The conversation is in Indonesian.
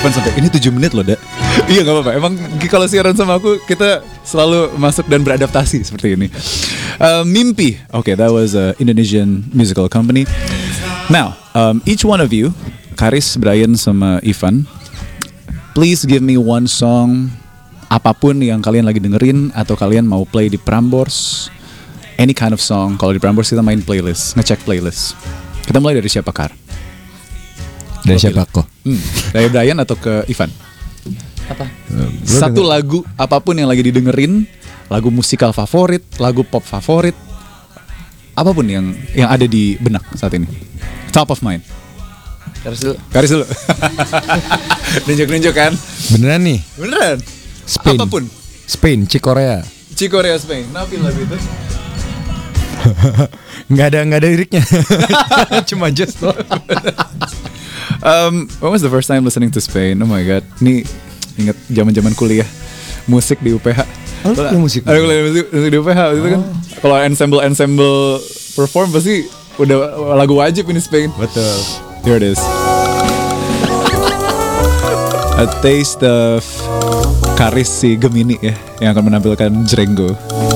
Ivan sampai ini 7 menit loh, Dak. Iya gak apa-apa. Emang kalau siaran sama aku kita selalu masuk dan beradaptasi seperti ini. Mimpi. Okay, that was a Indonesian musical company. Now, each one of you, Karis, Brian, sama Ivan, please give me one song, apapun yang kalian lagi dengerin atau kalian mau play di Prambors. Any kind of song. Kalau di Prambors kita main playlist, ngecek playlist. Kita mulai dari siapa, Kar? Dari siapa kok? Dari Brian atau ke Ivan? Apa? Satu lagu apapun yang lagi didengerin, lagu musikal favorit, lagu pop favorit, apapun yang ada di benak saat ini. Top of mind. Karis dulu. Nunjuk-nunjuk kan? Beneran nih? Beneran. Spain. Apapun. Spain, Korea. Korea, Spain. Napi lagu itu. Nggak ada liriknya. Cuma just When was the first time listening to Spain? Oh my god. Ini ingat zaman-zaman kuliah musik di UPH. Kuliah musik? Ada kuliah musik di UPH itu kan. Kalau ensemble perform pasti udah lagu wajib ini Spain. Betul. Here it is. A taste of Karis si Gemini ya, yang akan menampilkan Jrenggo.